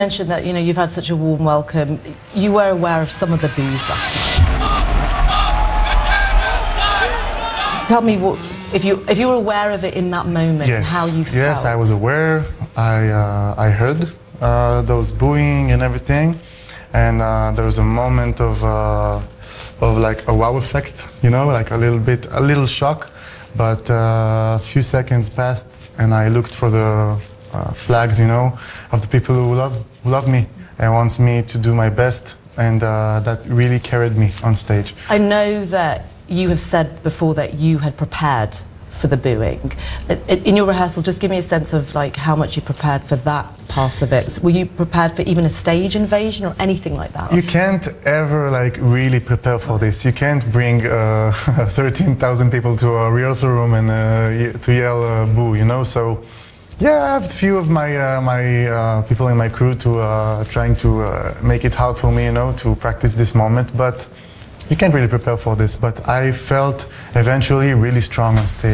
mentioned that you've had such a warm welcome. You were aware of some of the boos last night. Tell me if you were aware of it in that moment, yes. How you felt. Yes, I was aware. I heard those booing and everything, and there was a moment of like a wow effect, like a little shock. But a few seconds passed, and I looked for the flags, of the people who love me and wants me to do my best, and that really carried me on stage. I know that you have said before that you had prepared for the booing. In your rehearsal, just give me a sense of like how much you prepared for that part of it. Were you prepared for even a stage invasion or anything like that? You can't ever like really prepare for this. You can't bring 13,000 people to a rehearsal room and to yell boo, So yeah, I have a few of my people in my crew to trying to make it hard for me, to practice this moment. But you can't really prepare for this. But I felt eventually really strong on stage.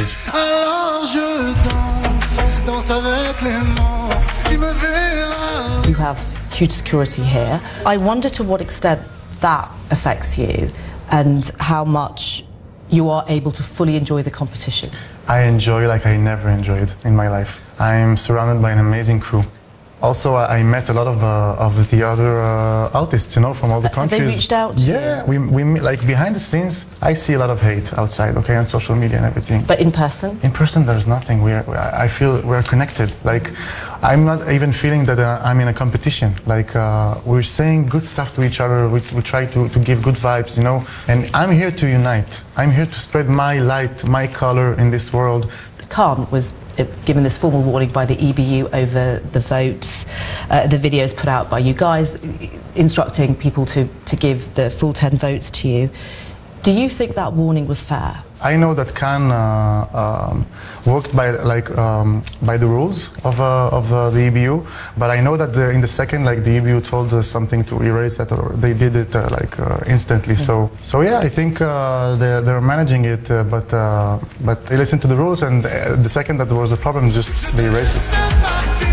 You have huge security here. I wonder to what extent that affects you and how much you are able to fully enjoy the competition. I enjoy like I never enjoyed in my life. I'm surrounded by an amazing crew. Also, I met a lot of the other artists, from all the countries. They reached out to you? Yeah, we like behind the scenes, I see a lot of hate outside, on social media and everything. But in person? In person, there's nothing. I feel we're connected. Like, I'm not even feeling that I'm in a competition. Like, we're saying good stuff to each other. We try to give good vibes, And I'm here to unite. I'm here to spread my light, my color in this world. Khan was given this formal warning by the EBU over the votes, the videos put out by you guys, instructing people to give the full 10 votes to you. Do you think that warning was fair? I know that Khan worked by the rules of the EBU, but I know that in the second, the EBU told us something to erase that, or they did it instantly. So yeah, I think they're managing it, but they listened to the rules, and the second that there was a problem, just they erased it.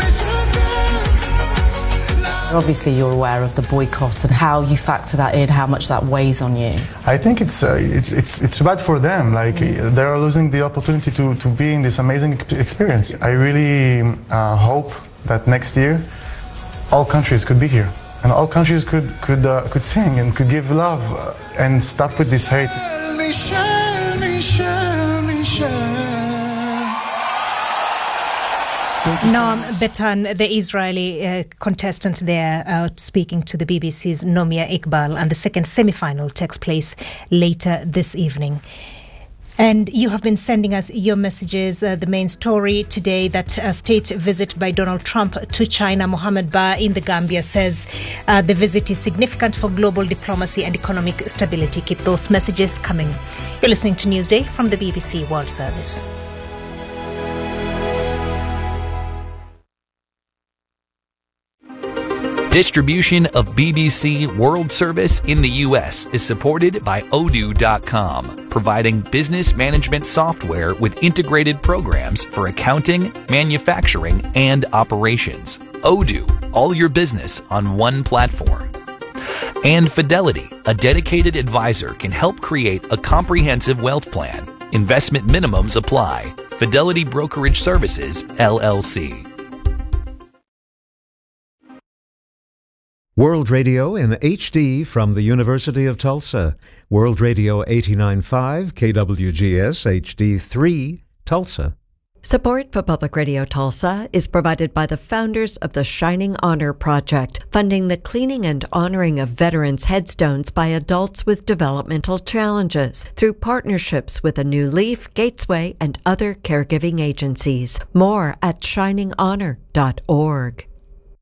Obviously, you're aware of the boycott and how you factor that in, how much that weighs on you. I think it's bad for them. Like they're losing the opportunity to be in this amazing experience. I really hope that next year all countries could be here and all countries could sing and could give love and stop with this hate. Noam Betan, the Israeli contestant there, speaking to the BBC's Nomia Iqbal, and the second semi-final takes place later this evening. And you have been sending us your messages. The main story today, that a state visit by Donald Trump to China. Mohammed Ba in the Gambia says the visit is significant for global diplomacy and economic stability. Keep those messages coming. You're listening to Newsday from the BBC World Service. Distribution of BBC World Service in the U.S. is supported by Odoo.com, providing business management software with integrated programs for accounting, manufacturing, and operations. Odoo, all your business on one platform. And Fidelity, a dedicated advisor, can help create a comprehensive wealth plan. Investment minimums apply. Fidelity Brokerage Services, LLC. World Radio in HD from the University of Tulsa. World Radio 89.5 KWGS HD3 Tulsa. Support for Public Radio Tulsa is provided by the founders of the Shining Honor Project, funding the cleaning and honoring of veterans' headstones by adults with developmental challenges through partnerships with A New Leaf, Gatesway, and other caregiving agencies. More at shininghonor.org.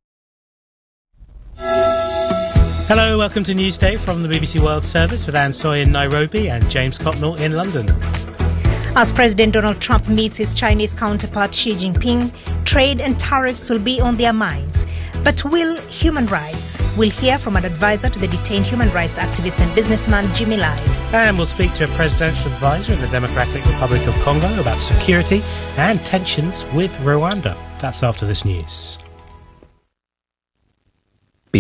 Hello, welcome to Newsday from the BBC World Service with Anne Soy in Nairobi and James Cotnell in London. As President Donald Trump meets his Chinese counterpart Xi Jinping, trade and tariffs will be on their minds. But will human rights? We'll hear from an advisor to the detained human rights activist and businessman Jimmy Lai. And we'll speak to a presidential advisor in the Democratic Republic of Congo about security and tensions with Rwanda. That's after this news.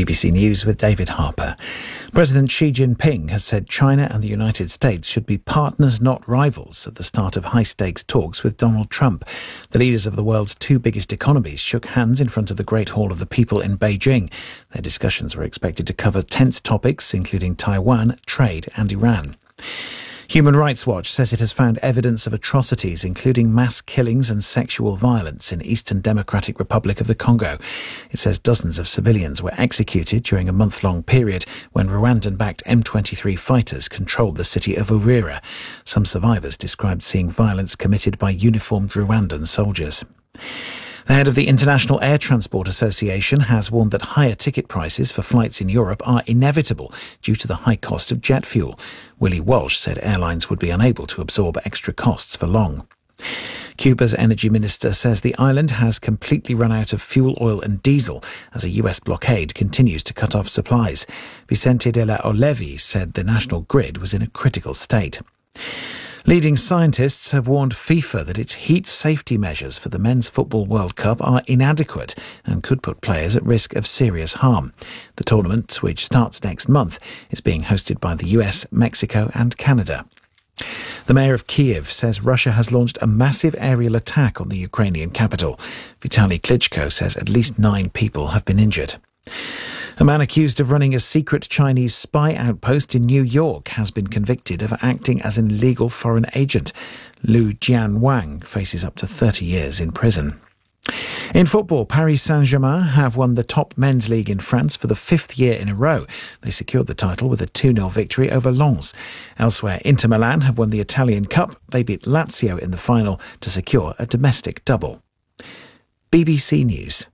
BBC News with David Harper. President Xi Jinping has said China and the United States should be partners, not rivals, at the start of high-stakes talks with Donald Trump. The leaders of the world's two biggest economies shook hands in front of the Great Hall of the People in Beijing. Their discussions were expected to cover tense topics, including Taiwan, trade and Iran. Human Rights Watch says it has found evidence of atrocities, including mass killings and sexual violence in Eastern Democratic Republic of the Congo. It says dozens of civilians were executed during a month-long period when Rwandan-backed M23 fighters controlled the city of Uvira. Some survivors described seeing violence committed by uniformed Rwandan soldiers. The head of the International Air Transport Association has warned that higher ticket prices for flights in Europe are inevitable due to the high cost of jet fuel. Willie Walsh said airlines would be unable to absorb extra costs for long. Cuba's energy minister says the island has completely run out of fuel oil and diesel as a US blockade continues to cut off supplies. Vicente de la Olevi said the national grid was in a critical state. Leading scientists have warned FIFA that its heat safety measures for the Men's Football World Cup are inadequate and could put players at risk of serious harm. The tournament, which starts next month, is being hosted by the US, Mexico and Canada. The mayor of Kiev says Russia has launched a massive aerial attack on the Ukrainian capital. Vitaly Klitschko says at least 9 people have been injured. A man accused of running a secret Chinese spy outpost in New York has been convicted of acting as an illegal foreign agent. Lu Jianwang faces up to 30 years in prison. In football, Paris Saint-Germain have won the top men's league in France for the 5th year in a row. They secured the title with a 2-0 victory over Lens. Elsewhere, Inter Milan have won the Italian Cup. They beat Lazio in the final to secure a domestic double. BBC News.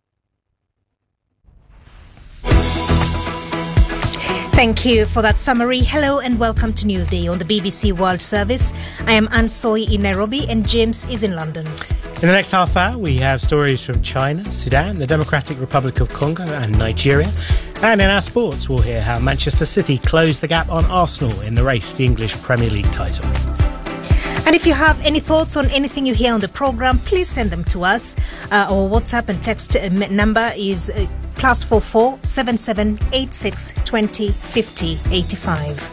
Thank you for that summary. Hello and welcome to Newsday on the BBC World Service. I am Anne Soy in Nairobi and James is in London. In the next half hour, we have stories from China, Sudan, the Democratic Republic of Congo and Nigeria. And in our sports, we'll hear how Manchester City closed the gap on Arsenal in the race to the English Premier League title. And if you have any thoughts on anything you hear on the programme, please send them to us. Our WhatsApp and text number is +44 77 86 20 50 85.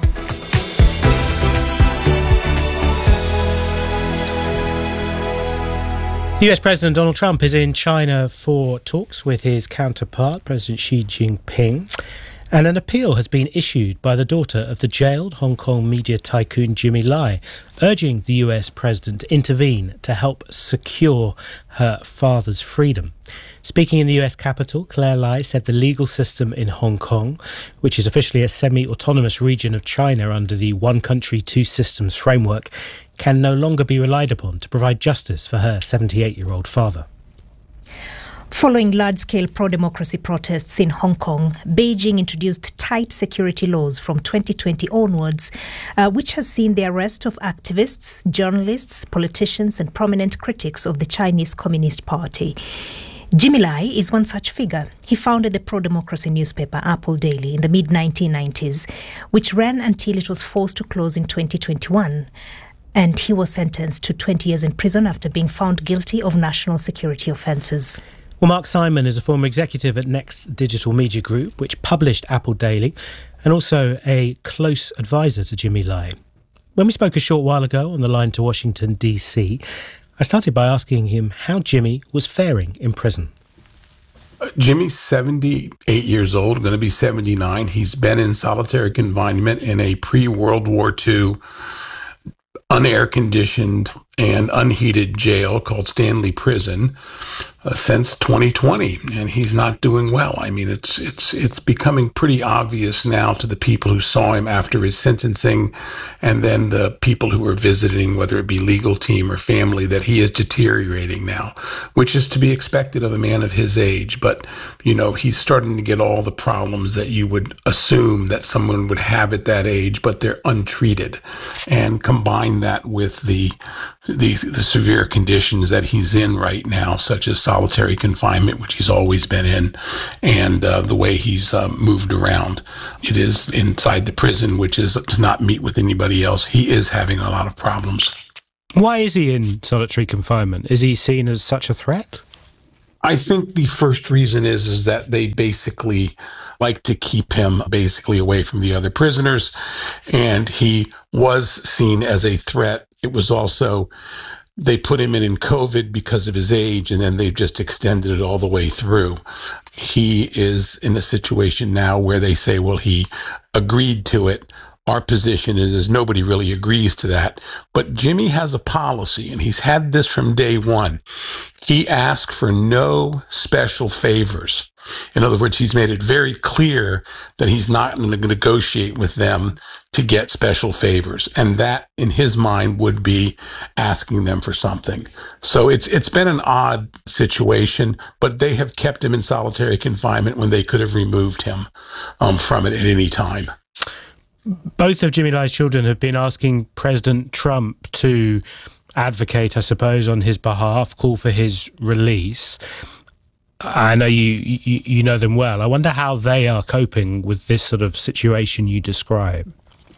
The US President Donald Trump is in China for talks with his counterpart, President Xi Jinping. And an appeal has been issued by the daughter of the jailed Hong Kong media tycoon Jimmy Lai, urging the US president to intervene to help secure her father's freedom. Speaking in the US capital, Claire Lai said the legal system in Hong Kong, which is officially a semi-autonomous region of China under the One Country, Two Systems framework, can no longer be relied upon to provide justice for her 78-year-old father. Following large-scale pro-democracy protests in Hong Kong, Beijing introduced tight security laws from 2020 onwards, which has seen the arrest of activists, journalists, politicians and prominent critics of the Chinese Communist Party. Jimmy Lai is one such figure. He founded the pro-democracy newspaper Apple Daily in the mid-1990s, which ran until it was forced to close in 2021. And he was sentenced to 20 years in prison after being found guilty of national security offences. Well, Mark Simon is a former executive at Next Digital Media Group, which published Apple Daily, and also a close advisor to Jimmy Lai. When we spoke a short while ago on the line to Washington, D.C., I started by asking him how Jimmy was faring in prison. Jimmy's 78 years old, going to be 79. He's been in solitary confinement in a pre-World War II unair-conditioned and unheated jail called Stanley Prison since 2020, and he's not doing well. I mean, it's becoming pretty obvious now to the people who saw him after his sentencing, and then the people who were visiting, whether it be legal team or family, that he is deteriorating now, which is to be expected of a man of his age. But, you know, he's starting to get all the problems that you would assume that someone would have at that age, but they're untreated. And combine that with the severe conditions that he's in right now, such as solitary confinement, which he's always been in, and the way he's moved around. It is inside the prison, which is to not meet with anybody else. He is having a lot of problems. Why is he in solitary confinement? Is he seen as such a threat? I think the first reason is that they basically like to keep him basically away from the other prisoners, and he was seen as a threat. It was also, they put him in COVID because of his age, and then they've just extended it all the way through. He is in a situation now where they say, well, he agreed to it. Our position is nobody really agrees to that. But Jimmy has a policy, and he's had this from day one. He asks for no special favors. In other words, he's made it very clear that he's not going to negotiate with them to get special favors. And that, in his mind, would be asking them for something. So it's been an odd situation, but they have kept him in solitary confinement when they could have removed him from it at any time. Both of Jimmy Lai's children have been asking President Trump to advocate, I suppose, on his behalf, call for his release. I know you know them well. I wonder how they are coping with this sort of situation you describe.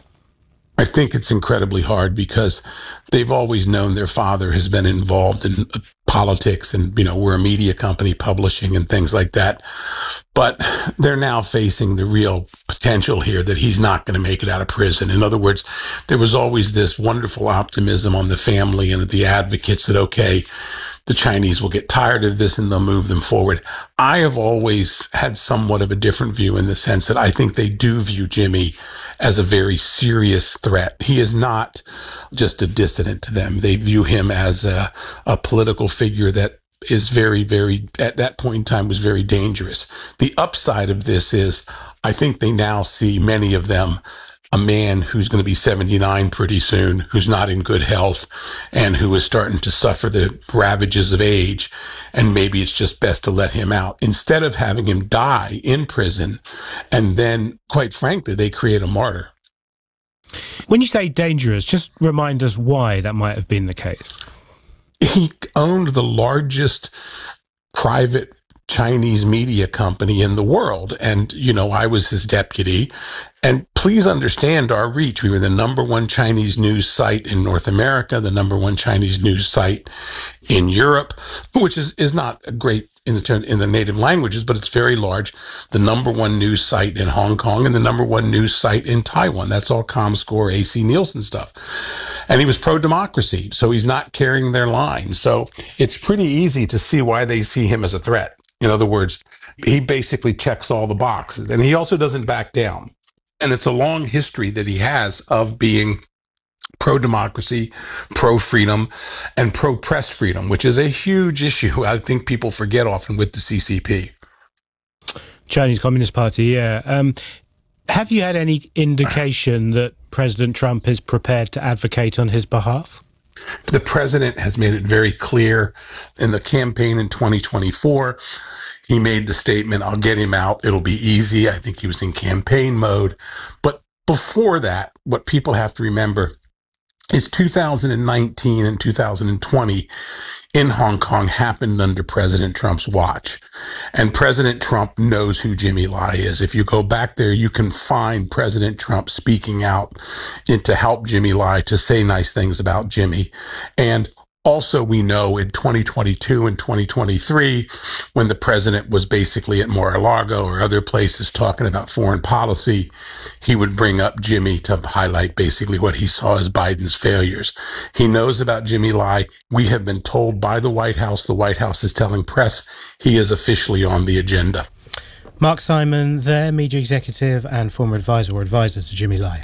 I think it's incredibly hard because they've always known their father has been involved in politics, and, we're a media company, publishing and things like that. But they're now facing the real potential here that he's not going to make it out of prison. In other words, there was always this wonderful optimism on the family and the advocates that, okay, the Chinese will get tired of this and they'll move them forward. I have always had somewhat of a different view in the sense that I think they do view Jimmy as a very serious threat. He is not just a dissident to them. They view him as a political figure that is very, very, at that point in time, was very dangerous. The upside of this is I think they now see, many of them, a man who's going to be 79 pretty soon, who's not in good health, and who is starting to suffer the ravages of age. And maybe it's just best to let him out instead of having him die in prison. And then, quite frankly, they create a martyr. When you say dangerous, just remind us why that might have been the case. He owned the largest private Chinese media company in the world. And, I was his deputy. And please understand our reach. We were the #1 Chinese news site in North America, the #1 Chinese news site in Europe, which is not great in the native languages, but it's very large. The #1 news site in Hong Kong and the #1 news site in Taiwan. That's all ComScore, AC Nielsen stuff. And he was pro-democracy, so he's not carrying their line. So it's pretty easy to see why they see him as a threat. In other words, he basically checks all the boxes, and he also doesn't back down. And it's a long history that he has of being pro-democracy, pro-freedom, and pro-press freedom, which is a huge issue I think people forget often with the CCP. Chinese Communist Party, yeah. Have you had any indication that President Trump is prepared to advocate on his behalf? The president has made it very clear in the campaign in 2024. He made the statement, I'll get him out. It'll be easy. I think he was in campaign mode. But before that, what people have to remember is 2019 and 2020 in Hong Kong happened under President Trump's watch. And President Trump knows who Jimmy Lai is. If you go back there, you can find President Trump speaking out to help Jimmy Lai, to say nice things about Jimmy. And also, we know in 2022 and 2023, when the president was basically at Mar-a-Lago or other places talking about foreign policy, he would bring up Jimmy to highlight basically what he saw as Biden's failures. He knows about Jimmy Lai. We have been told by the White House is telling press, he is officially on the agenda. Mark Simon there, media executive and former advisor to Jimmy Lai.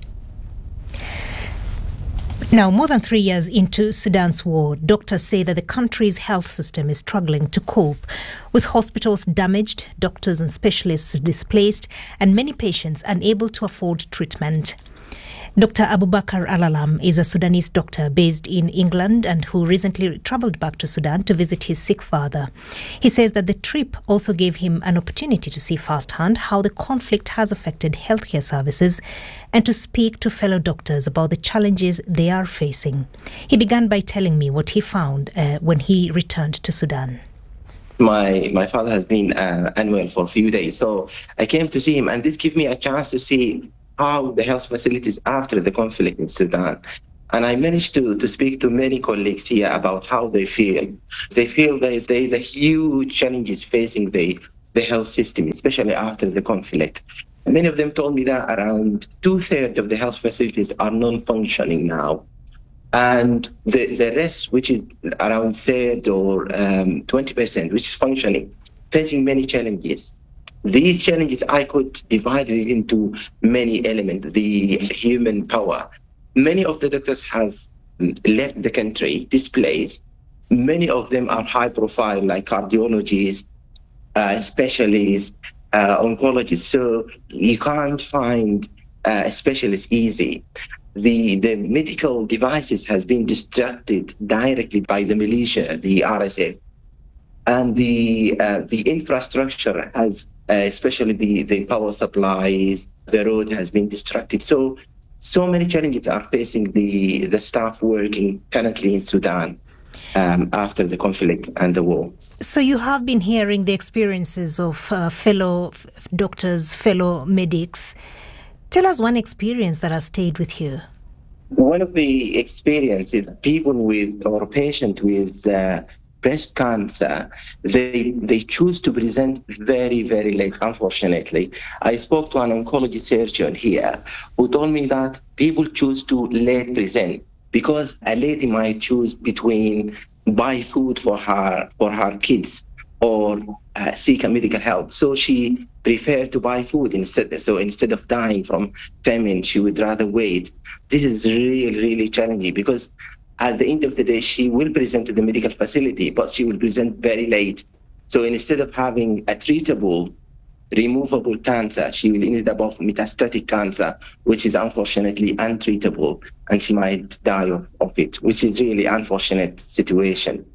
Now, more than 3 years into Sudan's war, doctors say that the country's health system is struggling to cope, with hospitals damaged, doctors and specialists displaced, and many patients unable to afford treatment. Dr. Abubakar Alalam is a Sudanese doctor based in England and who recently travelled back to Sudan to visit his sick father. He says that the trip also gave him an opportunity to see firsthand how the conflict has affected healthcare services and to speak to fellow doctors about the challenges they are facing. He began by telling me what he found when he returned to Sudan. My father has been unwell for a few days, so I came to see him, and this gave me a chance to see how the health facilities after the conflict in Sudan. And I managed to speak to many colleagues here about how they feel. They feel there is a huge challenges facing the health system, especially after the conflict. Many of them told me that around 2/3 of the health facilities are non-functioning now. And the rest, which is around 1/3 or 20%, which is functioning, facing many challenges. These challenges I could divide it into many elements. The human power. Many of the doctors has left the country, displaced. Many of them are high profile, like cardiologists, specialists, oncologists. So you can't find a specialist easy. The medical devices has been distracted directly by the militia, the RSF, and the infrastructure has, especially the power supplies, the road has been distracted. So many challenges are facing the staff working currently in Sudan after the conflict and the war. So you have been hearing the experiences of fellow doctors, fellow medics. Tell us one experience that has stayed with you. One of the experiences, people with or patient with breast cancer, they choose to present very, very late, unfortunately. I spoke to an oncology surgeon here who told me that people choose to late present because a lady might choose between buy food for her kids or seek a medical help. So she preferred to buy food instead. So instead of dying from famine, she would rather wait. This is really, really challenging because at the end of the day, she will present to the medical facility, but she will present very late. So instead of having a treatable, removable cancer, she will end up with metastatic cancer, which is unfortunately untreatable, and she might die of it, which is really unfortunate situation.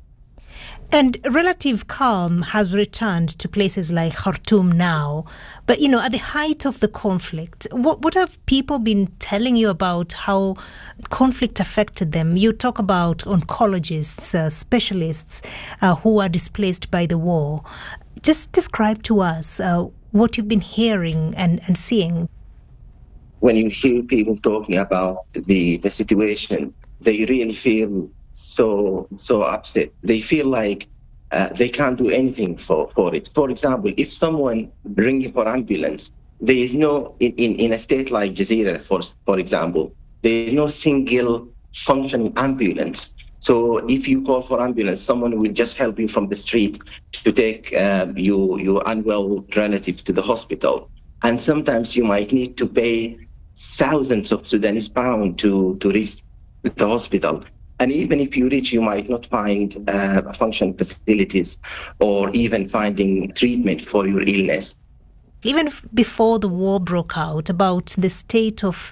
And relative calm has returned to places like Khartoum now. But, at the height of the conflict, what have people been telling you about how conflict affected them? You talk about oncologists, specialists who are displaced by the war. Just describe to us what you've been hearing and seeing. When you hear people talking about the situation, they really feel so upset. They feel like they can't do anything for it. For example, if someone ringing for ambulance, there is no, in a state like Jazeera, for example, there is no single functioning ambulance. So if you call for ambulance, someone will just help you from the street to take your unwell relative to the hospital. And sometimes you might need to pay thousands of Sudanese pounds to reach the hospital. And even if you reach, you might not find functioning facilities or even finding treatment for your illness. Even before the war broke out, about the state of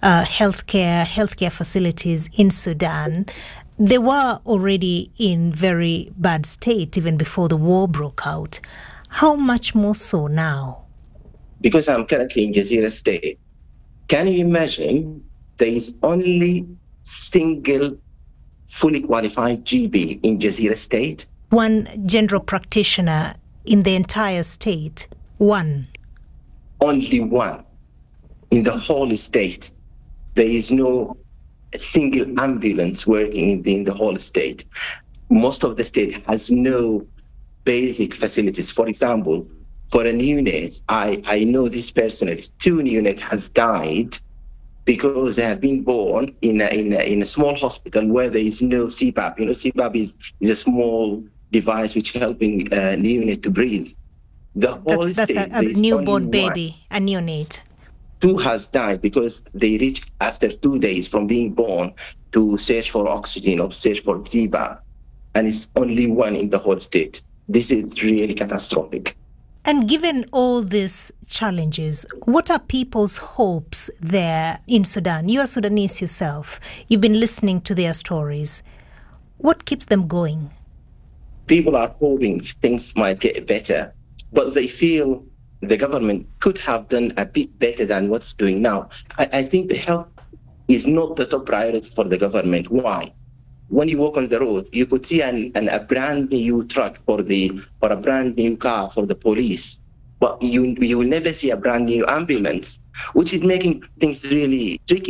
healthcare facilities in Sudan, they were already in very bad state even before the war broke out. How much more so now? Because I'm currently in Jazeera State, can you imagine there is only single fully qualified GB in Jazeera State? One general practitioner in the entire state. One. Only one in the whole state. There is no single ambulance working in the whole state. Most of the state has no basic facilities. For example, for a neonate, I know this personally, 2 neonates has died because they have been born in a small hospital where there is no CPAP. CPAP is a small device which helping neonate to breathe. That's a newborn baby, a neonate. 2 has died because they reached after 2 days from being born to search for oxygen or search for CPAP, and it's only 1 in the whole state. This is really catastrophic. And given all these challenges, what are people's hopes there in Sudan? You are Sudanese yourself. You've been listening to their stories. What keeps them going? People are hoping things might get better, but they feel the government could have done a bit better than what's doing now. I think the health is not the top priority for the government. Why? When you walk on the road, you could see a brand new truck or a brand new car for the police, but you will never see a brand new ambulance, which is making things really tricky.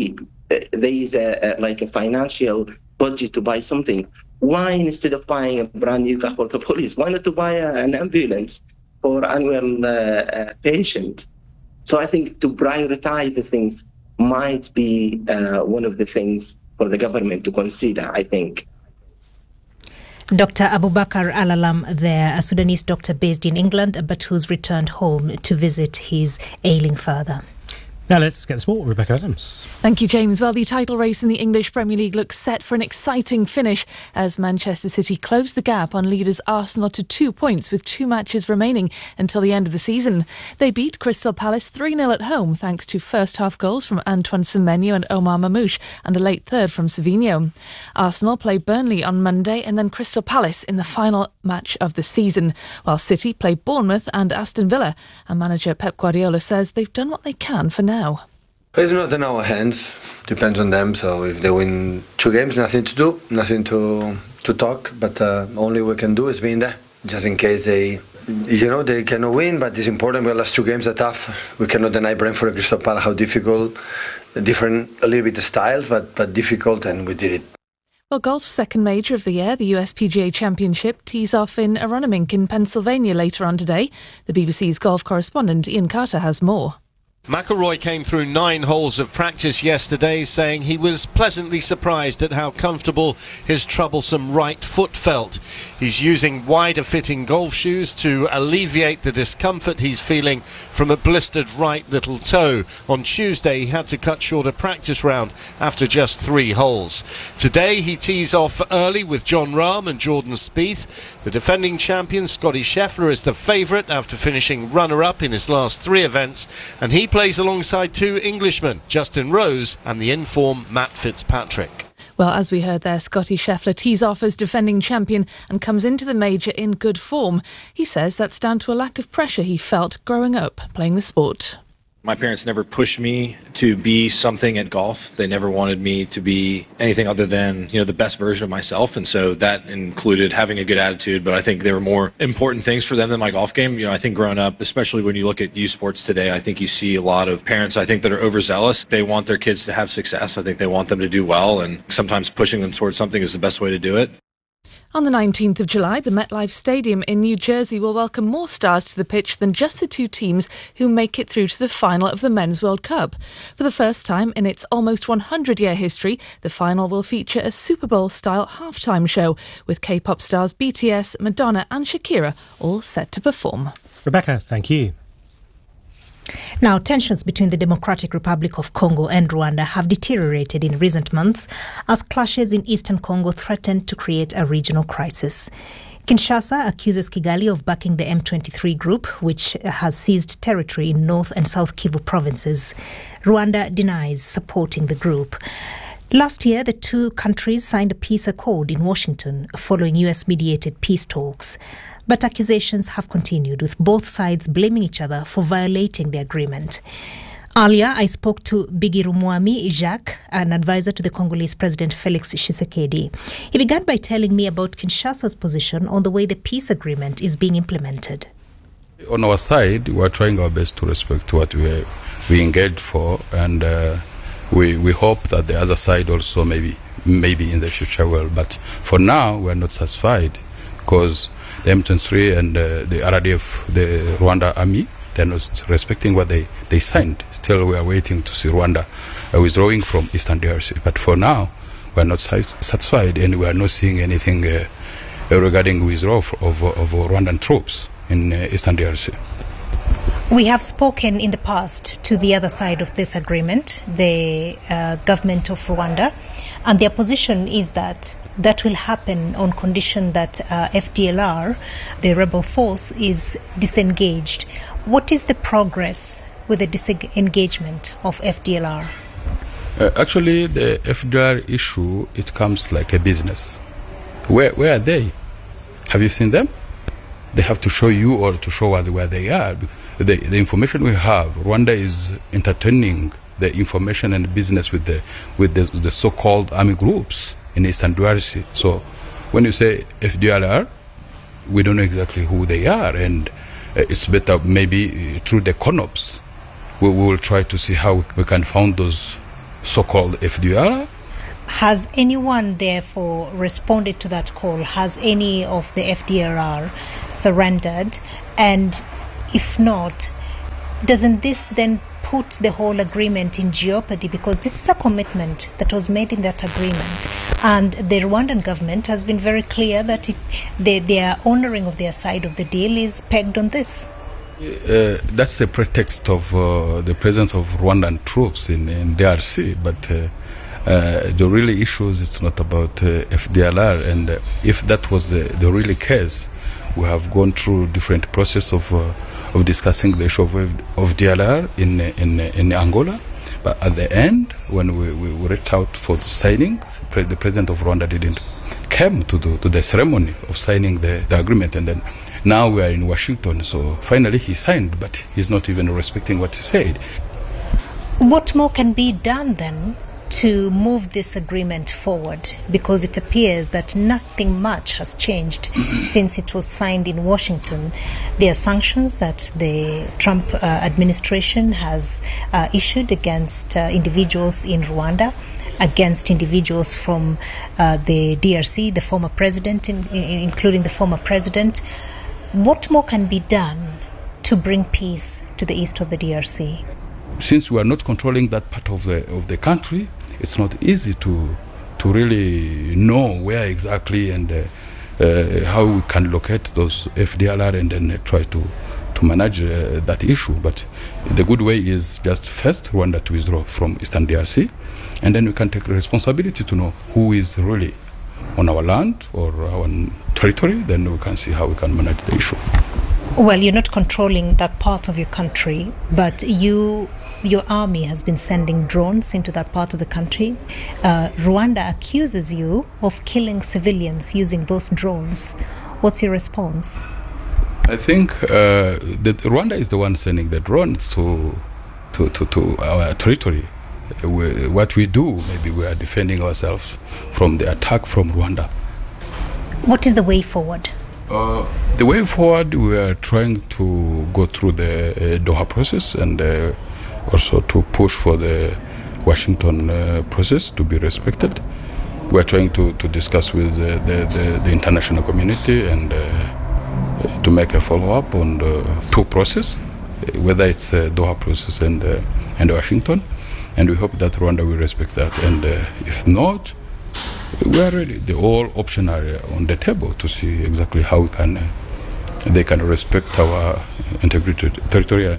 there is like a financial budget to buy something, why instead of buying a brand new car for the police, why not to buy an ambulance for unwell patient? So I think to prioritize the things might be one of the things for the government to consider, I think. Dr. Abubakar Alalam there, a Sudanese doctor based in England, but who's returned home to visit his ailing father. Now let's get the sport, Rebecca Adams. Thank you, James. Well, the title race in the English Premier League looks set for an exciting finish as Manchester City close the gap on leaders Arsenal to 2 points with 2 matches remaining until the end of the season. They beat Crystal Palace 3-0 at home thanks to first-half goals from Antoine Semenyo and Omar Mamouche and a late third from Savinho. Arsenal play Burnley on Monday and then Crystal Palace in the final match of the season, while City play Bournemouth and Aston Villa. And manager Pep Guardiola says they've done what they can for now. It's not in our hands, depends on them. So if they win 2 games, nothing to do, nothing to talk, but only we can do is being there. Just in case they cannot win, but it's important. The last 2 games are tough. We cannot deny Brentford and Crystal Palace how difficult, different, a little bit the styles, but difficult, and we did it. Well, golf's second major of the year, the USPGA Championship, tees off in Aronimink in Pennsylvania later on today. The BBC's golf correspondent Ian Carter has more. McIlroy came through 9 holes of practice yesterday, saying he was pleasantly surprised at how comfortable his troublesome right foot felt. He's using wider fitting golf shoes to alleviate the discomfort he's feeling from a blistered right little toe. On Tuesday he had to cut short a practice round after just 3 holes. Today he tees off early with Jon Rahm and Jordan Spieth. The defending champion Scottie Scheffler is the favourite after finishing runner-up in his last 3 events, and he plays alongside 2 Englishmen, Justin Rose and the in-form Matt Fitzpatrick. Well, as we heard there, Scottie Scheffler tees off as defending champion and comes into the major in good form. He says that's down to a lack of pressure he felt growing up playing the sport. My parents never pushed me to be something at golf. They never wanted me to be anything other than, the best version of myself. And so that included having a good attitude. But I think there were more important things for them than my golf game. I think growing up, especially when you look at youth sports today, I think you see a lot of parents, I think, that are overzealous. They want their kids to have success. I think they want them to do well. And sometimes pushing them towards something is the best way to do it. On the 19th of July, the MetLife Stadium in New Jersey will welcome more stars to the pitch than just the 2 teams who make it through to the final of the Men's World Cup. For the first time in its almost 100-year history, the final will feature a Super Bowl-style halftime show with K-pop stars BTS, Madonna and Shakira all set to perform. Rebecca, thank you. Now, tensions between the Democratic Republic of Congo and Rwanda have deteriorated in recent months as clashes in eastern Congo threaten to create a regional crisis. Kinshasa accuses Kigali of backing the M23 group, which has seized territory in North and South Kivu provinces. Rwanda denies supporting the group. Last year, the 2 countries signed a peace accord in Washington following US-mediated peace talks. But accusations have continued, with both sides blaming each other for violating the agreement. Earlier, I spoke to Bigirumwami Jacques, an advisor to the Congolese President Felix Tshisekedi. He began by telling me about Kinshasa's position on the way the peace agreement is being implemented. On our side, we are trying our best to respect what we engaged for, and we hope that the other side also maybe in the future will. But for now, we are not satisfied because the M23 and the RDF, the Rwanda army, they're not respecting what they signed. Still, we are waiting to see Rwanda withdrawing from Eastern DRC. But for now, we are not satisfied, and we are not seeing anything regarding withdrawal of Rwandan troops in Eastern DRC. We have spoken in the past to the other side of this agreement, the government of Rwanda, and their position is that will happen on condition that FDLR, the rebel force, is disengaged. What is the progress with the disengagement of FDLR? Actually, the FDLR issue, it comes like a business. Where are they? Have you seen them? They have to show you or to show us where they are. The information we have, Rwanda is entertaining the information and business with the so-called army groups in Eastern DRC. So when you say FDLR, we don't know exactly who they are, and it's better maybe through the CONOPS we will try to see how we can find those so-called FDLR. Has anyone therefore responded to that call? Has any of the FDLR surrendered? And if not, doesn't this then put the whole agreement in jeopardy? Because this is a commitment that was made in that agreement. And the Rwandan government has been very clear that their honouring of their side of the deal is pegged on this. That's a pretext of the presence of Rwandan troops in DRC, but the really issues, it's not about FDLR. And if that was the really case, we have gone through different process of discussing the issue of DLR in Angola. But at the end, when we reached out for the signing, the president of Rwanda didn't come to the ceremony of signing the agreement. And then now we are in Washington. So finally he signed, but he's not even respecting what he said. What more can be done then to move this agreement forward? Because it appears that nothing much has changed since it was signed in Washington. There are sanctions that the Trump administration has issued against individuals in Rwanda, against individuals from the DRC, the former president, including the former president. What more can be done to bring peace to the east of the DRC? Since we are not controlling that part of the country, it's not easy to really know where exactly and how we can locate those FDLR and then try to manage that issue. But the good way is just first Rwanda to withdraw from Eastern DRC, and then we can take responsibility to know who is really on our land or our territory. Then we can see how we can manage the issue. Well, you're not controlling that part of your country, but your army has been sending drones into that part of the country. Rwanda accuses you of killing civilians using those drones. What's your response? I think that Rwanda is the one sending the drones to our territory. What we do, maybe we are defending ourselves from the attack from Rwanda. What is the way forward? The way forward, we are trying to go through the Doha process and also to push for the Washington process to be respected. We are trying to discuss with the international community and to make a follow-up on the two process, whether it's a Doha process and Washington. And we hope that Rwanda will respect that. And if not, we are ready. The all options are on the table to see exactly how they can respect our integrated territory.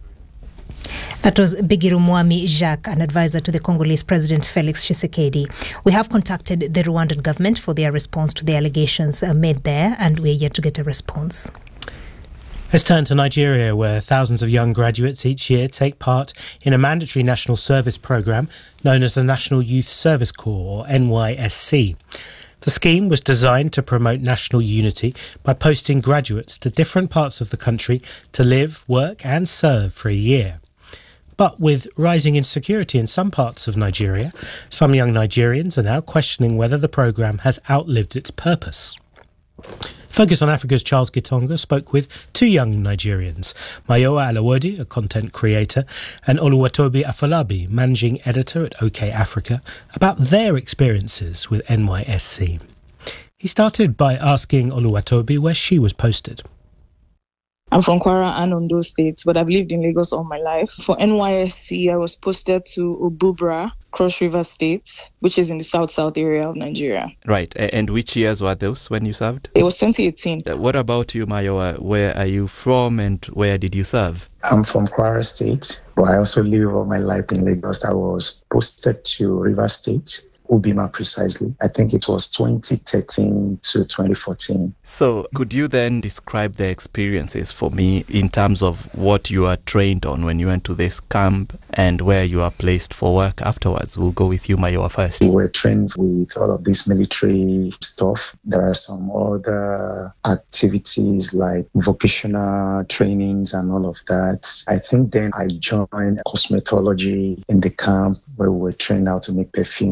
That was Bigiru Mwami Jacques, an advisor to the Congolese President Felix Tshisekedi. We have contacted the Rwandan government for their response to the allegations made there, and we're yet to get a response. Let's turn to Nigeria, where thousands of young graduates each year take part in a mandatory national service programme known as the National Youth Service Corps, or NYSC. The scheme was designed to promote national unity by posting graduates to different parts of the country to live, work and serve for a year. But with rising insecurity in some parts of Nigeria, some young Nigerians are now questioning whether the programme has outlived its purpose. Focus on Africa's Charles Gitonga spoke with two young Nigerians, Mayowa Alawodi, a content creator, and Oluwatobi Afolabi, managing editor at OK Africa, about their experiences with NYSC. He started by asking Oluwatobi where she was posted. I'm from Kwara and Ondo States, but I've lived in Lagos all my life. For NYSC, I was posted to Obubra, Cross River State, which is in the south area of Nigeria. Right. And which years were those when you served? It was 2018. What about you, Mayowa? Where are you from and where did you serve? I'm from Kwara State, but I also live all my life in Lagos. I was posted to River State, Ubima precisely. I think it was 2013 to 2014. So could you then describe the experiences for me in terms of what you are trained on when you went to this camp and where you are placed for work afterwards? We'll go with you, Mayowa, first. We were trained with all of this military stuff. There are some other activities like vocational trainings and all of that. I think then I joined cosmetology in the camp where we were trained how to make perfumes and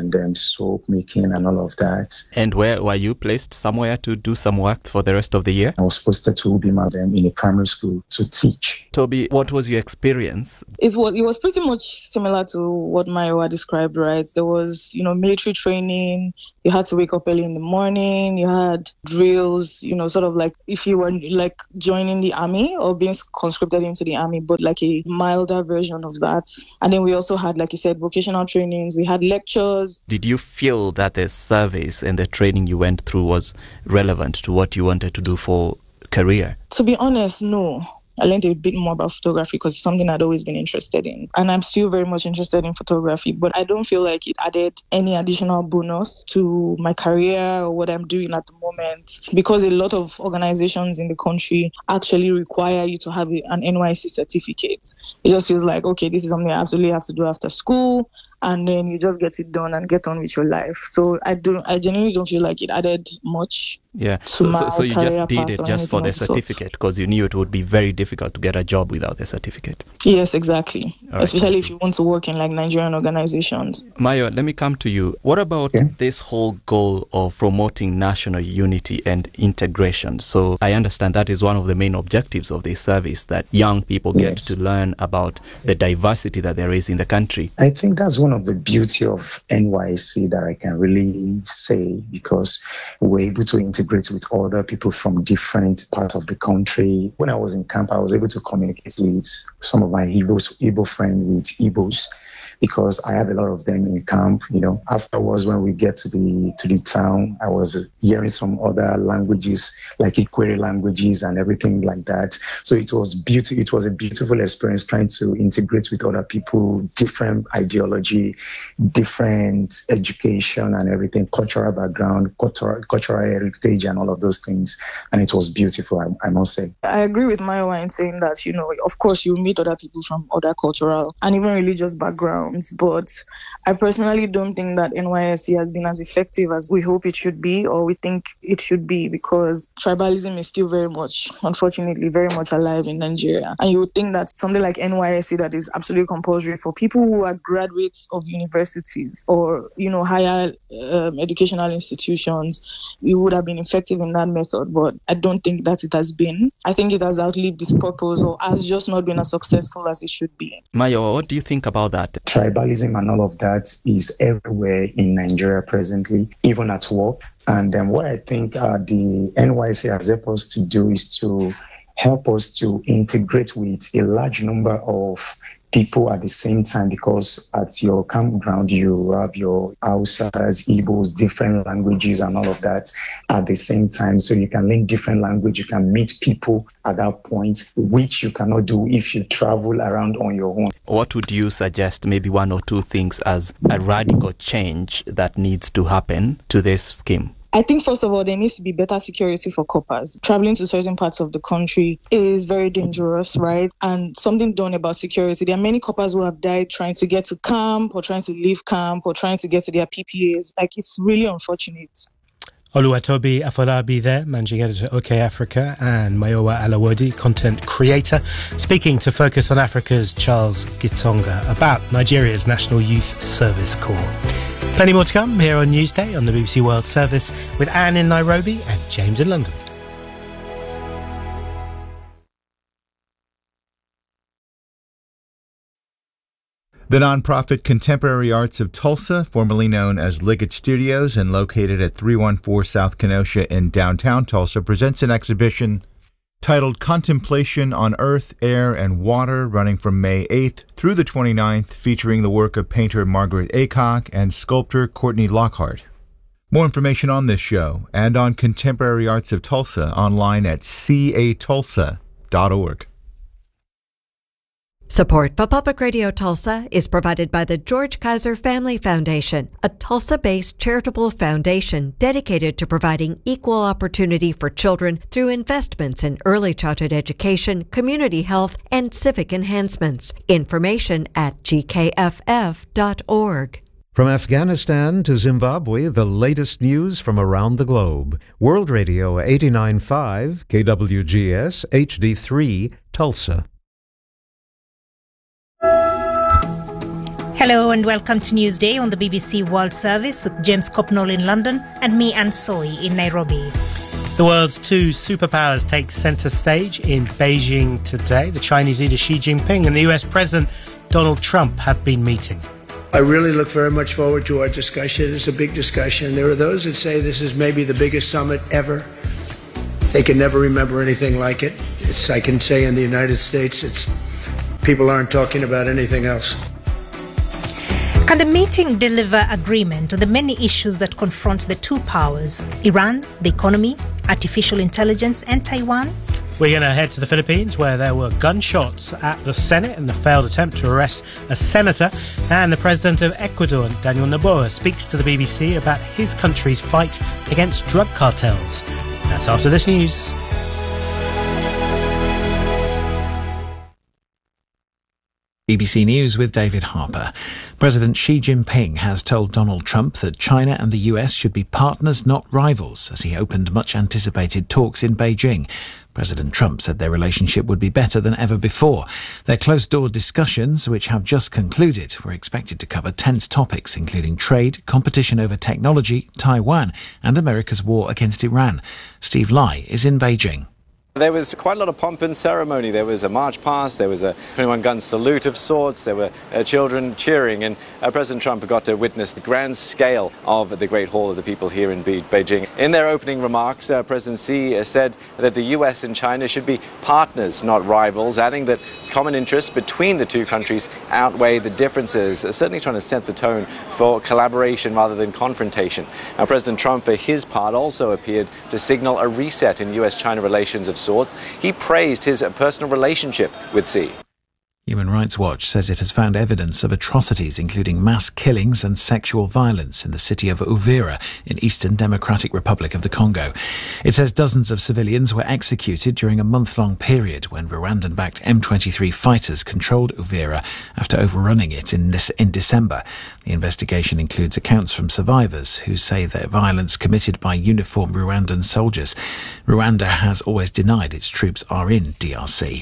and soap making and all of that. And where were you placed? Somewhere to do some work for the rest of the year? I was posted to Ubima in a primary school to teach. Toby, what was your experience? It was pretty much similar to what Mayowa described, right? There was, military training. You had to wake up early in the morning. You had drills, sort of like if you were like joining the army or being conscripted into the army, but like a milder version of that. And then we also had, like you said, vocational trainings. We had lectures. Did you feel that the service and the training you went through was relevant to what you wanted to do for career? To be honest, no. I learned a bit more about photography because it's something I'd always been interested in. And I'm still very much interested in photography, but I don't feel like it added any additional bonus to my career or what I'm doing at the moment, because a lot of organizations in the country actually require you to have an NYSC certificate. It just feels like, okay, this is something I absolutely have to do after school. And then you just get it done and get on with your life. So I genuinely don't feel like it added much. Yeah, so you just did it just for the certificate because you knew it would be very difficult to get a job without the certificate. Yes, exactly. Right, especially if you want to work in like Nigerian organizations. Mayo, let me come to you. What about this whole goal of promoting national unity and integration? So I understand that is one of the main objectives of this service, that young people get to learn about the diversity that there is in the country. I think that's one of the beauty of NYSC that I can really say, because we're able to integrate with other people from different parts of the country. When I was in camp, I was able to communicate with some of my Igbo friends with Igbos, because I have a lot of them in camp. Afterwards, when we get to the town, I was hearing some other languages, like Ikwere languages and everything like that. So it was It was a beautiful experience trying to integrate with other people, different ideology, different education and everything, cultural background, cultural heritage and all of those things. And it was beautiful, I must say. I agree with Mayowa in saying that, of course you meet other people from other cultural and even religious backgrounds. But I personally don't think that NYSC has been as effective as we hope it should be, or we think it should be, because tribalism is still very much, unfortunately, very much alive in Nigeria. And you would think that something like NYSC that is absolutely compulsory for people who are graduates of universities or, higher educational institutions, it would have been effective in that method. But I don't think that it has been. I think it has outlived its purpose, or has just not been as successful as it should be. Mayo, what do you think about that? Tribalism and all of that is everywhere in Nigeria presently, even at work. And what I think the NYSC has helped us to do is to help us to integrate with a large number of people at the same time, because at your campground you have your Hausas, Igbos, different languages and all of that at the same time. So you can learn different language, you can meet people at that point, which you cannot do if you travel around on your own. What would you suggest, maybe one or two things as a radical change that needs to happen to this scheme? I think, first of all, there needs to be better security for coppers. Traveling to certain parts of the country is very dangerous, right? And something done about security. There are many coppers who have died trying to get to camp or trying to leave camp or trying to get to their PPAs. It's really unfortunate. Oluwatobi Afolabi there, Managing Editor, OK Africa, and Mayowa Alawodi, Content Creator, speaking to Focus on Africa's Charles Gitonga about Nigeria's National Youth Service Corps. Plenty more to come here on Newsday on the BBC World Service with Anne in Nairobi and James in London. The nonprofit Contemporary Arts of Tulsa, formerly known as Liggett Studios and located at 314 South Kenosha in downtown Tulsa, presents an exhibition titled Contemplation on Earth, Air, and Water, running from May 8th through the 29th, featuring the work of painter Margaret Aycock and sculptor Courtney Lockhart. More information on this show and on Contemporary Arts of Tulsa online at catulsa.org. Support for Public Radio Tulsa is provided by the George Kaiser Family Foundation, a Tulsa-based charitable foundation dedicated to providing equal opportunity for children through investments in early childhood education, community health, and civic enhancements. Information at gkff.org. From Afghanistan to Zimbabwe, the latest news from around the globe. World Radio 89.5, KWGS, HD3, Tulsa. Hello and welcome to Newsday on the BBC World Service with James Copnall in London and me, Anne Soy, in Nairobi. The world's two superpowers take centre stage in Beijing today. The Chinese leader Xi Jinping and the US President Donald Trump have been meeting. I really look very much forward to our discussion. It's a big discussion. There are those that say this is maybe the biggest summit ever. They can never remember anything like it. I can say in the United States, people aren't talking about anything else. Can the meeting deliver agreement on the many issues that confront the two powers, Iran, the economy, artificial intelligence and Taiwan? We're going to head to the Philippines, where there were gunshots at the Senate and the failed attempt to arrest a senator. And the president of Ecuador, Daniel Noboa, speaks to the BBC about his country's fight against drug cartels. That's after this news. BBC News with David Harper. President Xi Jinping has told Donald Trump that China and the US should be partners, not rivals, as he opened much-anticipated talks in Beijing. President Trump said their relationship would be better than ever before. Their closed-door discussions, which have just concluded, were expected to cover tense topics, including trade, competition over technology, Taiwan, and America's war against Iran. Steve Lai is in Beijing. There was quite a lot of pomp and ceremony. There was a march past, there was a 21-gun salute of sorts, there were children cheering, and President Trump got to witness the grand scale of the Great Hall of the People here in Beijing. In their opening remarks, President Xi said that the US and China should be partners, not rivals, adding that common interests between the two countries outweigh the differences, certainly trying to set the tone for collaboration rather than confrontation. Now, President Trump, for his part, also appeared to signal a reset in US-China relations of sorts. He praised his personal relationship with Xi. Human Rights Watch says it has found evidence of atrocities, including mass killings and sexual violence in the city of Uvira in Eastern Democratic Republic of the Congo. It says dozens of civilians were executed during a month-long period when Rwandan-backed M23 fighters controlled Uvira after overrunning it in December. The investigation includes accounts from survivors who say that violence committed by uniformed Rwandan soldiers. Rwanda has always denied its troops are in DRC.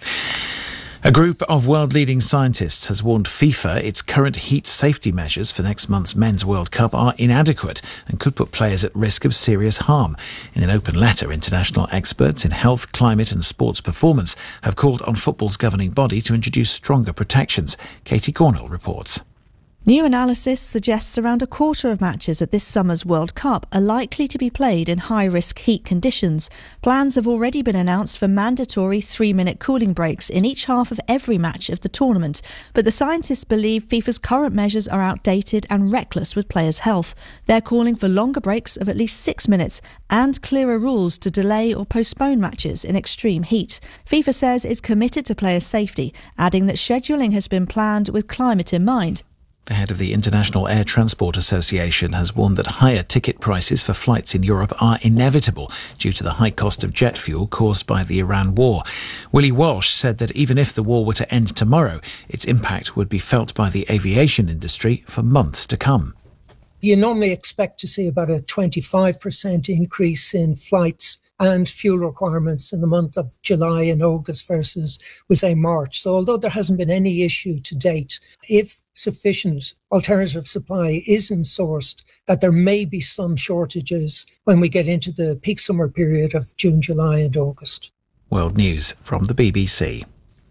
A group of world-leading scientists has warned FIFA its current heat safety measures for next month's Men's World Cup are inadequate and could put players at risk of serious harm. In an open letter, international experts in health, climate and sports performance have called on football's governing body to introduce stronger protections. Katie Cornell reports. New analysis suggests around a quarter of matches at this summer's World Cup are likely to be played in high-risk heat conditions. Plans have already been announced for mandatory 3-minute cooling breaks in each half of every match of the tournament. But the scientists believe FIFA's current measures are outdated and reckless with players' health. They're calling for longer breaks of at least 6 minutes and clearer rules to delay or postpone matches in extreme heat. FIFA says it's committed to players' safety, adding that scheduling has been planned with climate in mind. The head of the International Air Transport Association has warned that higher ticket prices for flights in Europe are inevitable due to the high cost of jet fuel caused by the Iran war. Willie Walsh said that even if the war were to end tomorrow, its impact would be felt by the aviation industry for months to come. You normally expect to see about a 25% increase in flights and fuel requirements in the month of July and August versus, we say, March. So although there hasn't been any issue to date, if sufficient alternative supply isn't sourced, that there may be some shortages when we get into the peak summer period of June, July and August. World News from the BBC.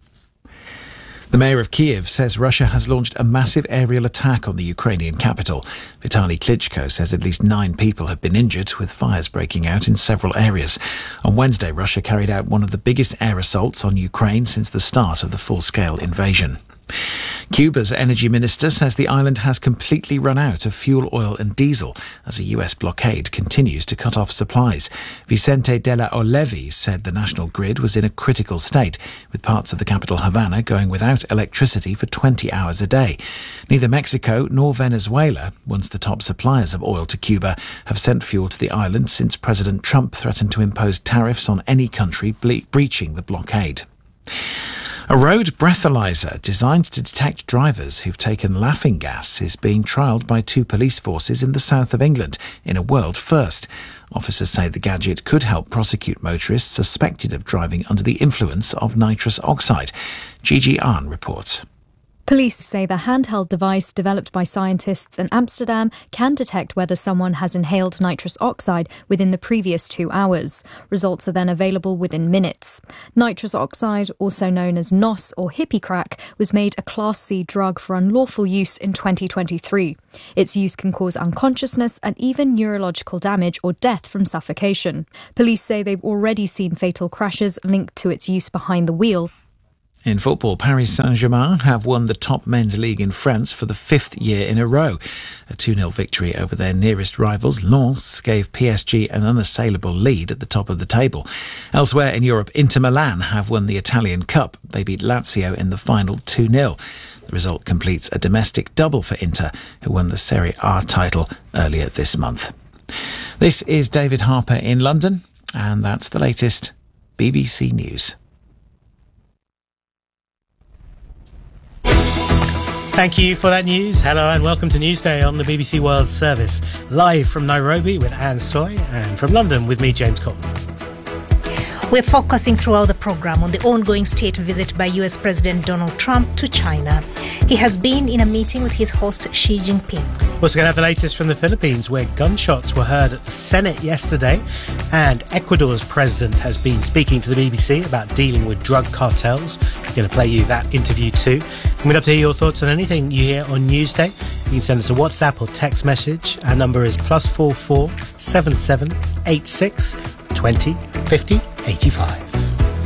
The mayor of Kiev says Russia has launched a massive aerial attack on the Ukrainian capital. Vitaly Klitschko says at least 9 people have been injured, with fires breaking out in several areas. On Wednesday, Russia carried out one of the biggest air assaults on Ukraine since the start of the full-scale invasion. Cuba's energy minister says the island has completely run out of fuel, oil and diesel as a US blockade continues to cut off supplies. Vicente de la Olevi said the national grid was in a critical state, with parts of the capital Havana going without electricity for 20 hours a day. Neither Mexico nor Venezuela, once the top suppliers of oil to Cuba, have sent fuel to the island since President Trump threatened to impose tariffs on any country breaching the blockade. A road breathalyzer designed to detect drivers who've taken laughing gas is being trialled by 2 police forces in the south of England in a world first. Officers say the gadget could help prosecute motorists suspected of driving under the influence of nitrous oxide. Gigi Ahn reports. Police say the handheld device developed by scientists in Amsterdam can detect whether someone has inhaled nitrous oxide within the previous 2 hours. Results are then available within minutes. Nitrous oxide, also known as NOS or hippie crack, was made a Class C drug for unlawful use in 2023. Its use can cause unconsciousness and even neurological damage or death from suffocation. Police say they've already seen fatal crashes linked to its use behind the wheel. In football, Paris Saint-Germain have won the top men's league in France for the 5th year in a row. A 2-0 victory over their nearest rivals, Lens, gave PSG an unassailable lead at the top of the table. Elsewhere in Europe, Inter Milan have won the Italian Cup. They beat Lazio in the final 2-0. The result completes a domestic double for Inter, who won the Serie A title earlier this month. This is David Harper in London, and that's the latest BBC News. Thank you for that news. Hello and welcome to Newsday on the BBC World Service. Live from Nairobi with Anne Soy and from London with me, James Coleman. We're focusing throughout the programme on the ongoing state visit by US President Donald Trump to China. He has been in a meeting with his host Xi Jinping. We're also going to have the latest from the Philippines, where gunshots were heard at the Senate yesterday, and Ecuador's president has been speaking to the BBC about dealing with drug cartels. We're going to play you that interview too. And we'd love to hear your thoughts on anything you hear on Newsday. You can send us a WhatsApp or text message. Our number is +44 77 86 20 50 85.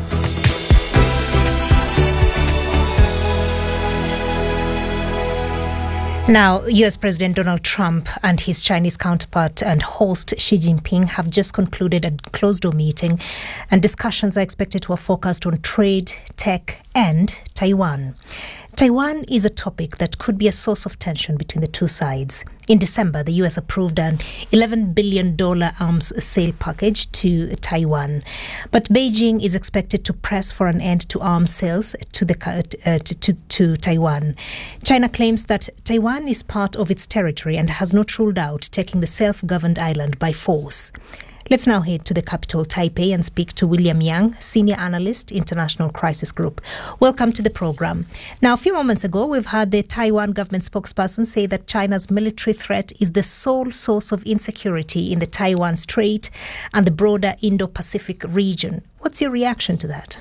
Now, US President Donald Trump and his Chinese counterpart and host Xi Jinping have just concluded a closed-door meeting, and discussions are expected to have focused on trade, tech and Taiwan. Taiwan is a topic that could be a source of tension between the two sides. In December, the US approved an $11 billion arms sale package to Taiwan. But Beijing is expected to press for an end to arms sales to Taiwan. China claims that Taiwan is part of its territory and has not ruled out taking the self-governed island by force. Let's now head to the capital, Taipei, and speak to William Yang, Senior Analyst, International Crisis Group. Welcome to the program. Now, a few moments ago, we've heard the Taiwan government spokesperson say that China's military threat is the sole source of insecurity in the Taiwan Strait and the broader Indo-Pacific region. What's your reaction to that?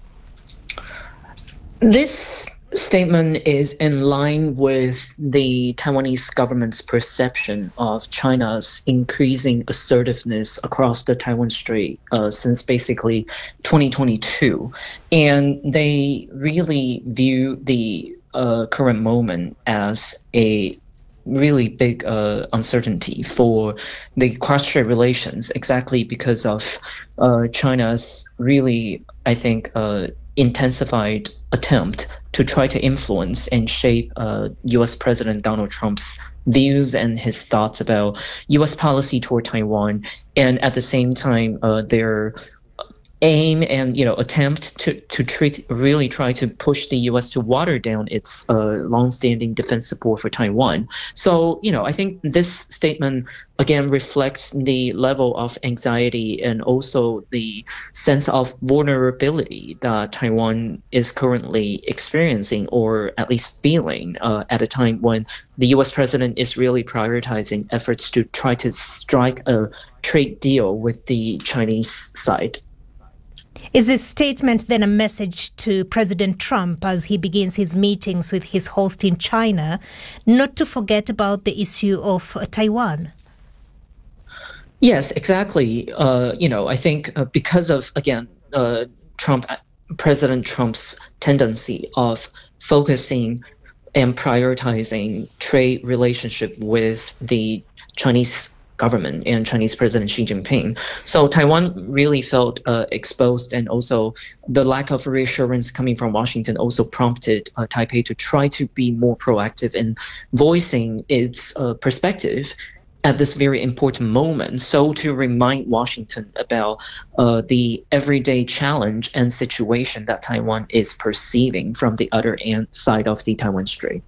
This statement is in line with the Taiwanese government's perception of China's increasing assertiveness across the Taiwan Strait since basically 2022. And they really view the current moment as a really big uncertainty for the cross-strait relations, exactly because of China's really, I think, intensified attempt to try to influence and shape U.S. President Donald Trump's views and his thoughts about U.S. policy toward Taiwan, and at the same time, their aim and attempt to really try to push the U.S. to water down its longstanding defense support for Taiwan. So, I think this statement again reflects the level of anxiety and also the sense of vulnerability that Taiwan is currently experiencing, or at least feeling, at a time when the U.S. president is really prioritizing efforts to try to strike a trade deal with the Chinese side. Is this statement then a message to President Trump as he begins his meetings with his host in China not to forget about the issue of Taiwan? Yes, exactly. I think because of, again, President Trump's tendency of focusing and prioritizing trade relationship with the Chinese government and Chinese President Xi Jinping. So Taiwan really felt exposed, and also the lack of reassurance coming from Washington also prompted Taipei to try to be more proactive in voicing its perspective at this very important moment. So to remind Washington about the everyday challenge and situation that Taiwan is perceiving from the other side of the Taiwan Strait.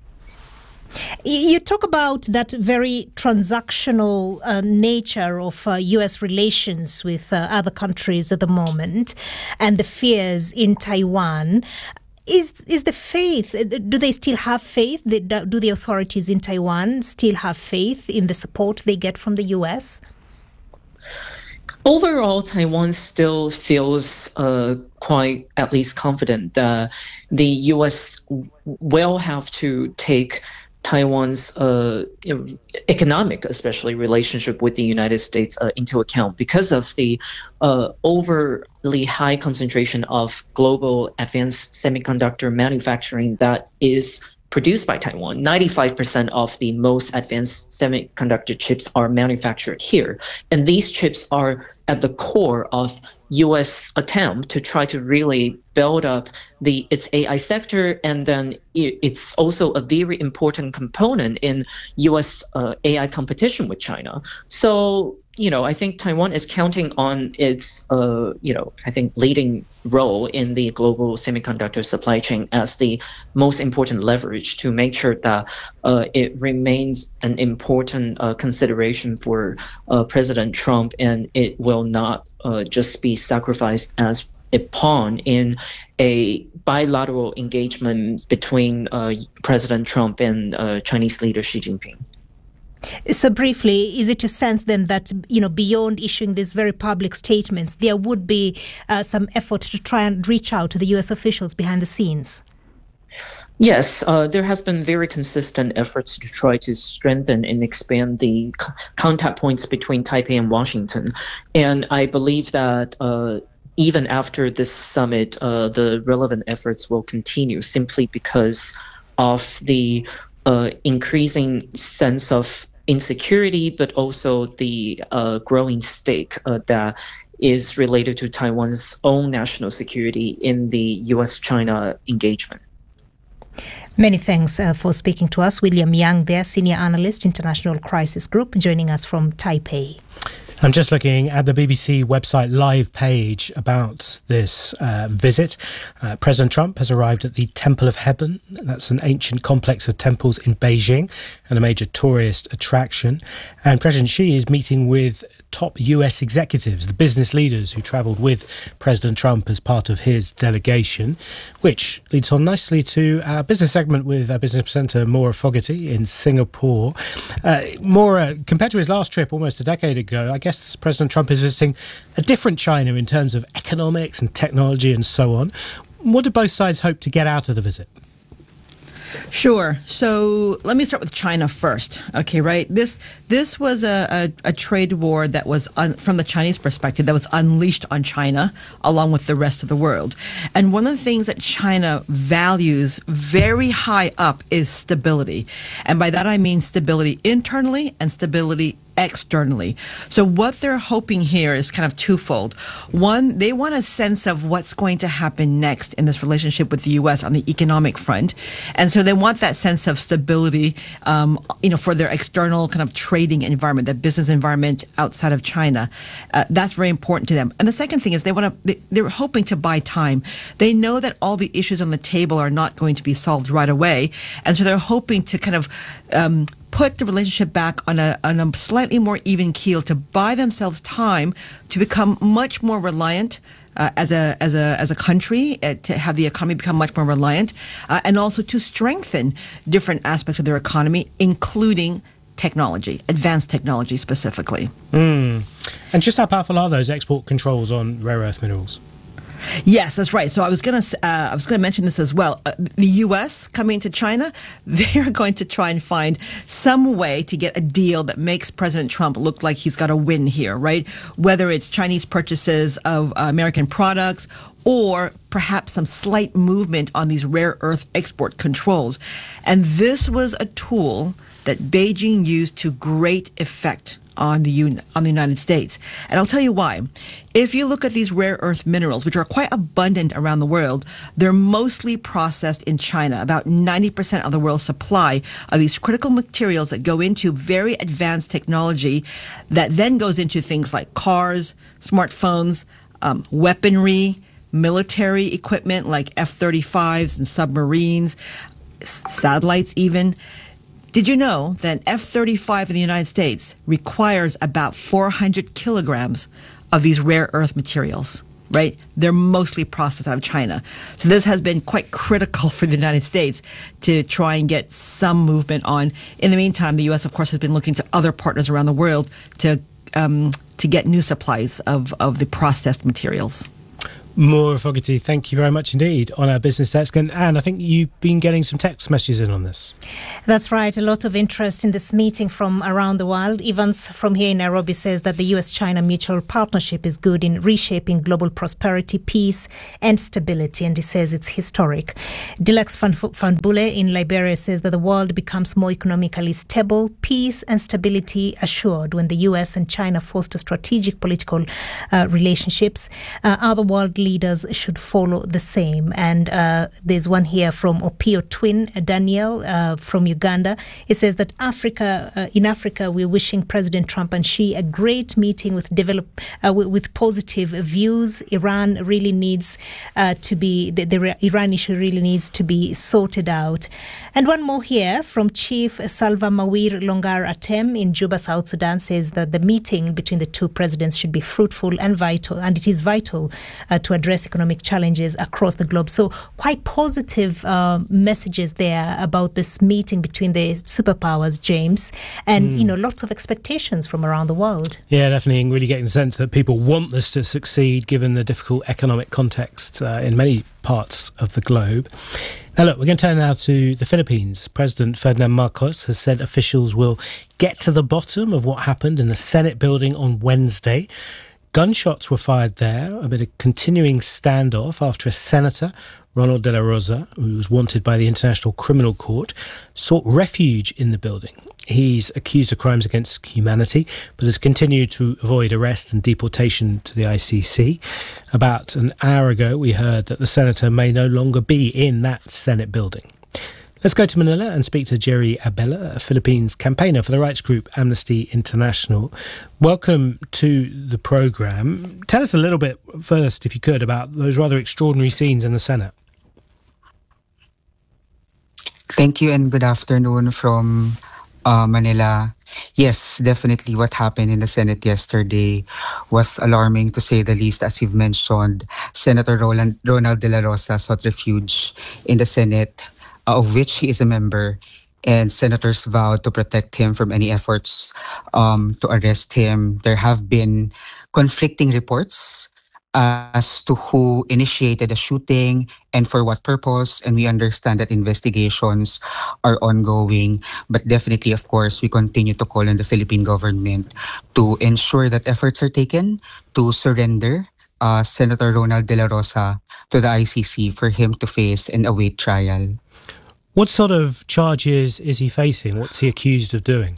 You talk about that very transactional nature of U.S. relations with other countries at the moment and the fears in Taiwan. Is the faith, do they still have faith? Do the authorities in Taiwan still have faith in the support they get from the U.S.? Overall, Taiwan still feels quite at least confident that the U.S. will have to take Taiwan's economic, especially relationship with the United States into account because of the overly high concentration of global advanced semiconductor manufacturing that is produced by Taiwan. 95% of the most advanced semiconductor chips are manufactured here. And these chips are at the core of U.S. attempt to try to really build up its AI sector, and then it's also a very important component in U.S. AI competition with China. So, I think Taiwan is counting on its, I think leading role in the global semiconductor supply chain as the most important leverage to make sure that it remains an important consideration for President Trump, and it will not just be sacrificed as a pawn in a bilateral engagement between President Trump and Chinese leader Xi Jinping. So briefly, is it your sense then that, beyond issuing these very public statements, there would be some effort to try and reach out to the U.S. officials behind the scenes? Yes, there has been very consistent efforts to try to strengthen and expand the contact points between Taipei and Washington. And I believe that even after this summit, the relevant efforts will continue simply because of the increasing sense of insecurity, but also the growing stake that is related to Taiwan's own national security in the U.S.-China engagement. Many thanks for speaking to us. William Yang there, Senior Analyst, International Crisis Group, joining us from Taipei. I'm just looking at the BBC website live page about this visit. President Trump has arrived at the Temple of Heaven. That's an ancient complex of temples in Beijing and a major tourist attraction. And President Xi is meeting with top US executives, the business leaders who travelled with President Trump as part of his delegation, which leads on nicely to our business segment with our business presenter Maura Fogarty in Singapore. Maura, compared to his last trip almost a decade ago, I guess President Trump is visiting a different China in terms of economics and technology and so on. What do both sides hope to get out of the visit? Sure. So let me start with China first. Okay, right? This was a trade war that was, from the Chinese perspective, that was unleashed on China along with the rest of the world. And one of the things that China values very high up is stability. And by that I mean stability internally and stability externally. So what they're hoping here is kind of twofold. One, they want a sense of what's going to happen next in this relationship with the U.S. on the economic front. And so they want that sense of stability, for their external kind of trading environment, the business environment outside of China. That's very important to them. And the second thing is they're hoping to buy time. They know that all the issues on the table are not going to be solved right away. And so they're hoping to kind of put the relationship back on a slightly more even keel, to buy themselves time to become much more reliant as a country, to have the economy become much more reliant, and also to strengthen different aspects of their economy, including technology, advanced technology specifically. And just how powerful are those export controls on rare earth minerals? Yes, that's right. So I was going to mention this as well. The U.S. coming to China, they're going to try and find some way to get a deal that makes President Trump look like he's got a win here, right? Whether it's Chinese purchases of American products or perhaps some slight movement on these rare earth export controls. And this was a tool that Beijing used to great effect on the United States. And I'll tell you why. If you look at these rare earth minerals, which are quite abundant around the world, they're mostly processed in China. About 90% of the world's supply of these critical materials that go into very advanced technology that then goes into things like cars, smartphones, weaponry, military equipment like F-35s and submarines, satellites even. Did you know that an F-35 in the United States requires about 400 kilograms of these rare earth materials? right? They're mostly processed out of China. So this has been quite critical for the United States to try and get some movement on. In the meantime, the U.S., of course, has been looking to other partners around the world to get new supplies of the processed materials. Maura Fogarty, thank you very much indeed on our business desk. And Anne, I think you've been getting some text messages in on this. That's right. A lot of interest in this meeting from around the world. Evans from here in Nairobi says that the US-China mutual partnership is good in reshaping global prosperity, peace and stability. And he says it's historic. Dilex Fanbule in Liberia says that the world becomes more economically stable, peace and stability assured when the US and China foster strategic political relationships. Other world leaders should follow the same. And there's one here from Opio Twin, Daniel from Uganda. It says that in Africa, we're wishing President Trump and Xi a great meeting with positive views. Iran really needs the Iran issue really needs to be sorted out. And one more here from Chief Salva Mawir Longar Atem in Juba, South Sudan, says that the meeting between the two presidents should be fruitful and vital, and it is vital to address economic challenges across the globe. So quite positive messages there about this meeting between the superpowers, James, and lots of expectations from around the world. Yeah, definitely, and really getting the sense that people want this to succeed given the difficult economic context in many parts of the globe. Now look, we're going to turn now to the Philippines. President Ferdinand Marcos has said officials will get to the bottom of what happened in the Senate building on Wednesday. Gunshots were fired there amid a continuing standoff after a senator, Ronald De La Rosa, who was wanted by the International Criminal Court, sought refuge in the building. He's accused of crimes against humanity, but has continued to avoid arrest and deportation to the ICC. About an hour ago, we heard that the senator may no longer be in that Senate building. Let's go to Manila and speak to Jerry Abella, a Philippines campaigner for the rights group Amnesty International. Welcome to the programme. Tell us a little bit first, if you could, about those rather extraordinary scenes in the Senate. Thank you and good afternoon from Manila. Yes, definitely what happened in the Senate yesterday was alarming to say the least. As you've mentioned, Senator Ronald De La Rosa sought refuge in the Senate, of which he is a member, and senators vowed to protect him from any efforts to arrest him. There have been conflicting reports as to who initiated the shooting and for what purpose, and we understand that investigations are ongoing. But definitely, of course, we continue to call on the Philippine government to ensure that efforts are taken to surrender Senator Ronald De La Rosa to the ICC for him to face and await trial. What sort of charges is he facing? What's he accused of doing?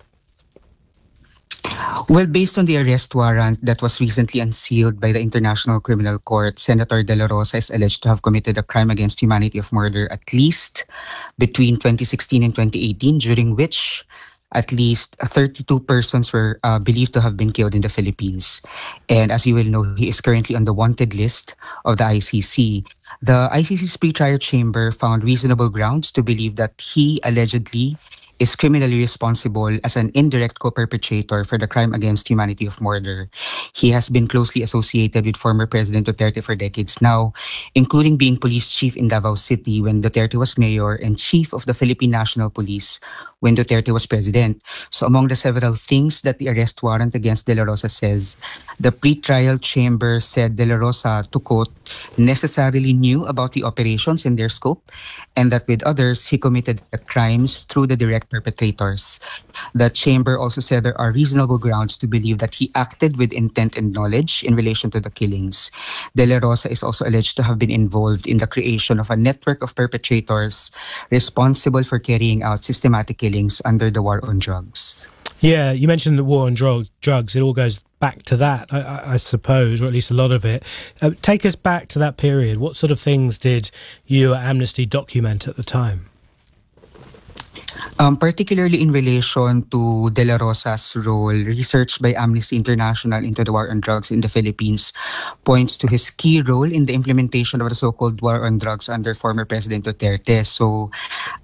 Well, based on the arrest warrant that was recently unsealed by the International Criminal Court, Senator De La Rosa is alleged to have committed a crime against humanity of murder at least between 2016 and 2018, during which at least 32 persons were believed to have been killed in the Philippines. And as you will know, he is currently on the wanted list of the ICC. The ICC's pre-trial chamber found reasonable grounds to believe that he allegedly is criminally responsible as an indirect co-perpetrator for the crime against humanity of murder. He has been closely associated with former President Duterte for decades now, including being police chief in Davao City when Duterte was mayor and chief of the Philippine National Police when Duterte was president. So among the several things that the arrest warrant against De La Rosa says, the pre-trial chamber said De La Rosa, to quote, necessarily knew about the operations and their scope, and that with others, he committed the crimes through the direct perpetrators. The chamber also said there are reasonable grounds to believe that he acted with intent and knowledge in relation to the killings. De La Rosa is also alleged to have been involved in the creation of a network of perpetrators responsible for carrying out systematic killings under the war on drugs. Yeah, you mentioned the war on drugs. It all goes back to that, I suppose, or at least a lot of it. Take us back to that period. What sort of things did you at Amnesty document at the time? Particularly in relation to De La Rosa's role, research by Amnesty International into the war on drugs in the Philippines points to his key role in the implementation of the so-called war on drugs under former President Duterte. So,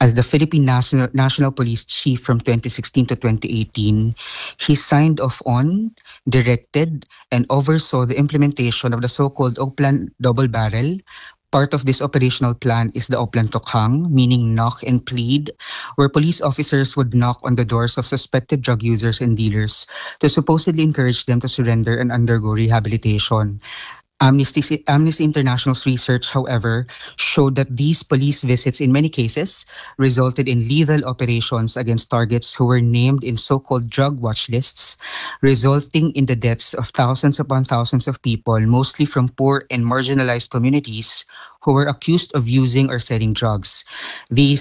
as the Philippine National Police Chief from 2016 to 2018, he signed off on, directed, and oversaw the implementation of the so-called Oplan Double Barrel. Part of this operational plan is the Oplan Tokhang, meaning knock and plead, where police officers would knock on the doors of suspected drug users and dealers to supposedly encourage them to surrender and undergo rehabilitation. Amnesty International's research, however, showed that these police visits in many cases resulted in lethal operations against targets who were named in so-called drug watch lists, resulting in the deaths of thousands upon thousands of people, mostly from poor and marginalized communities who were accused of using or selling drugs. These